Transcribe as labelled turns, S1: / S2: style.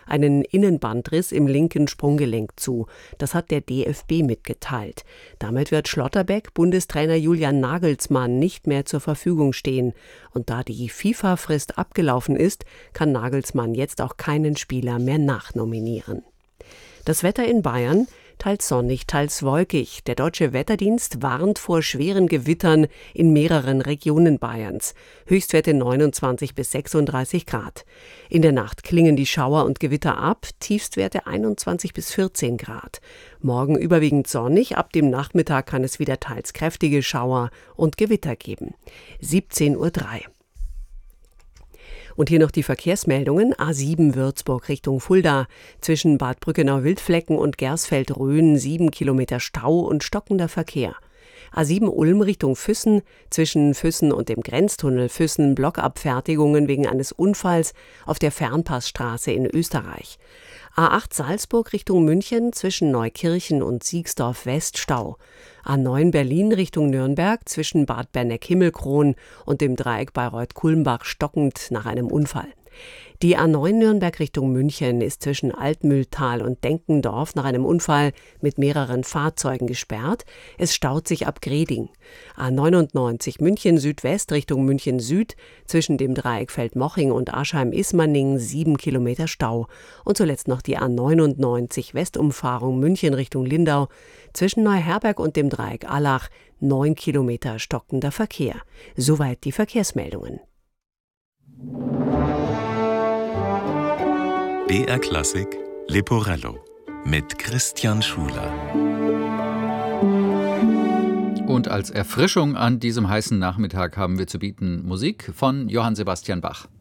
S1: einen Innenbandriss im linken Sprunggelenk zu. Das hat der DFB mitgeteilt. Damit wird Schlotterbeck Bundestrainer Julian Nagelsmann nicht mehr zur Verfügung stehen. Und da die FIFA-Frist abgelaufen ist, kann Nagelsmann jetzt auch keinen Spieler mehr nachnominieren. Das Wetter in Bayern: teils sonnig, teils wolkig. Der Deutsche Wetterdienst warnt vor schweren Gewittern in mehreren Regionen Bayerns. Höchstwerte 29 bis 36 Grad. In der Nacht klingen die Schauer und Gewitter ab, Tiefstwerte 21 bis 14 Grad. Morgen überwiegend sonnig, ab dem Nachmittag kann es wieder teils kräftige Schauer und Gewitter geben. 17:03 Uhr. Und hier noch die Verkehrsmeldungen. A7 Würzburg Richtung Fulda. Zwischen Bad Brückenau-Wildflecken und Gersfeld-Rhön 7 Kilometer Stau und stockender Verkehr. A7 Ulm Richtung Füssen. Zwischen Füssen und dem Grenztunnel Füssen Blockabfertigungen wegen eines Unfalls auf der Fernpassstraße in Österreich. A8 Salzburg Richtung München. Zwischen Neukirchen und Siegsdorf West Stau. A9 Berlin Richtung Nürnberg. Zwischen Bad Berneck-Himmelkron und dem Dreieck Bayreuth-Kulmbach stockend nach einem Unfall. Die A9 Nürnberg Richtung München ist zwischen Altmühltal und Denkendorf nach einem Unfall mit mehreren Fahrzeugen gesperrt. Es staut sich ab Greding. A99 München Südwest Richtung München Süd zwischen dem Dreieck Feldmoching und Aschheim-Ismaning 7 Kilometer Stau. Und zuletzt noch die A99 Westumfahrung München Richtung Lindau zwischen Neuherberg und dem Dreieck Allach 9 Kilometer stockender Verkehr. Soweit die Verkehrsmeldungen.
S2: BR Klassik Leporello mit Christian Schuler.
S3: Und als Erfrischung an diesem heißen Nachmittag haben wir zu bieten Musik von Johann Sebastian Bach.